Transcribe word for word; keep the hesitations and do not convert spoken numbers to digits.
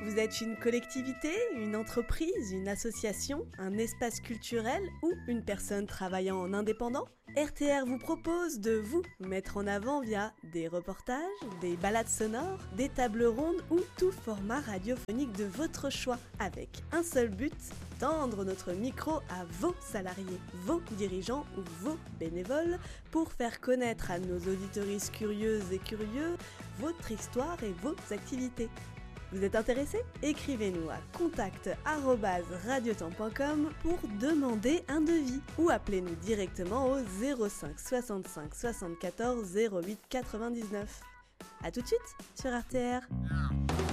Vous êtes une collectivité, une entreprise, une association, un espace culturel ou une personne travaillant en indépendant ? R T R vous propose de vous mettre en avant via des reportages, des balades sonores, des tables rondes ou tout format radiophonique de votre choix, avec un seul but, tendre notre micro à vos salariés, vos dirigeants ou vos bénévoles pour faire connaître à nos auditeuristes curieuses et curieux votre histoire et vos activités. Vous êtes intéressé ? Écrivez-nous à contact arobase radiotemps point com pour demander un devis ou appelez-nous directement au zéro cinq soixante-cinq soixante-quatorze zéro huit quatre-vingt-dix-neuf. A tout de suite sur R T R.